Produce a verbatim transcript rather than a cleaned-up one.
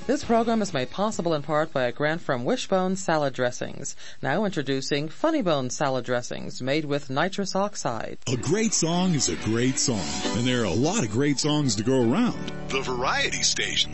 This program is made possible in part by a grant from Wishbone Salad Dressings. Now introducing Funny Bone Salad Dressings made with nitrous oxide. A great song is a great song, and there are a lot of great songs to go around. The Variety Station